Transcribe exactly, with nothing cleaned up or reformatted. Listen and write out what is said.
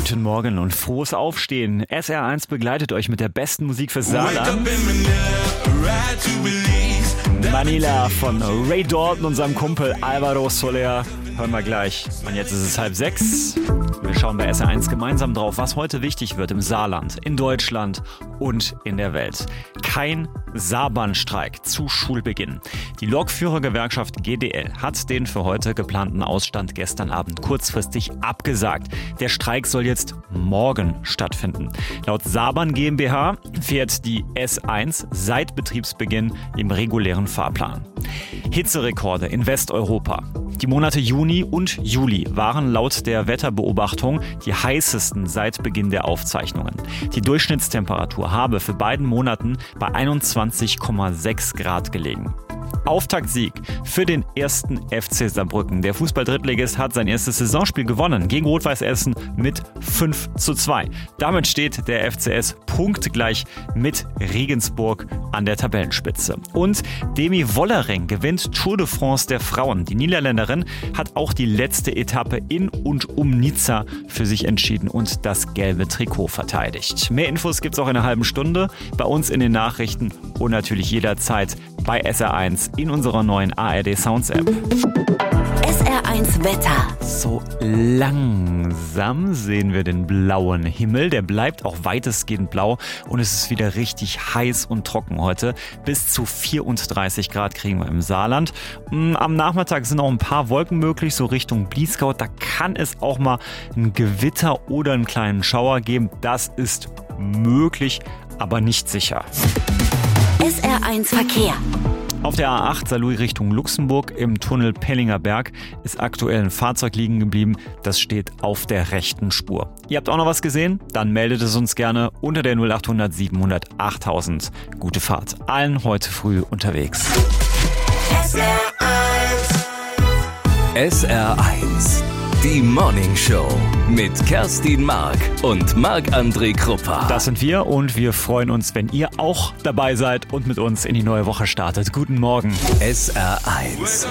Guten Morgen und frohes Aufstehen. S R eins begleitet euch mit der besten Musik fürs Saarland. Manila von Ray Dalton und seinem Kumpel Alvaro Soler. Hören wir gleich. Und jetzt ist es halb sechs. Wir schauen bei S R eins gemeinsam drauf, was heute wichtig wird im Saarland, in Deutschland und in der Welt. Kein Saarbahnstreik zu Schulbeginn. Die Lokführergewerkschaft G D L hat den für heute geplanten Ausstand gestern Abend kurzfristig abgesagt. Der Streik soll jetzt morgen stattfinden. Laut Saarbahn GmbH fährt die S eins seit Betriebsbeginn im regulären Fahrplan. Hitzerekorde in Westeuropa. Die Monate Juni und Juli waren laut der Wetterbeobachtung die heißesten seit Beginn der Aufzeichnungen. Die Durchschnittstemperatur habe für beiden Monaten bei einundzwanzig Komma sechs Grad gelegen. Auftaktsieg für den ersten F C Saarbrücken. Der Fußball-Drittligist hat sein erstes Saisonspiel gewonnen gegen Rot-Weiß Essen mit fünf zu zwei. Damit steht der F C S punktgleich mit Regensburg an der Tabellenspitze. Und Demi Wollering gewinnt Tour de France der Frauen. Die Niederländerin hat auch die letzte Etappe in und um Nizza für sich entschieden und das gelbe Trikot verteidigt. Mehr Infos gibt's auch in einer halben Stunde bei uns in den Nachrichten und natürlich jederzeit bei S R eins in unserer neuen A R D Sounds App. S R eins Wetter. So langsam sehen wir den blauen Himmel. Der bleibt auch weitestgehend blau und es ist wieder richtig heiß und trocken heute. Bis zu vierunddreißig Grad kriegen wir im Saarland. Am Nachmittag sind auch ein paar Wolken möglich, so Richtung Bliesgau. Da kann es auch mal ein Gewitter oder einen kleinen Schauer geben. Das ist möglich, aber nicht sicher. S R eins Verkehr. Auf der A acht Saarlouis Richtung Luxemburg im Tunnel Pellinger Berg ist aktuell ein Fahrzeug liegen geblieben. Das steht auf der rechten Spur. Ihr habt auch noch was gesehen? Dann meldet es uns gerne unter der null acht hundert siebenhundert achttausend. Gute Fahrt. Allen heute früh unterwegs. S R eins. S R eins. Die Morning Show mit Kerstin Mark und Marc-André Kruppa. Das sind wir und wir freuen uns, wenn ihr auch dabei seid und mit uns in die neue Woche startet. Guten Morgen. S R eins.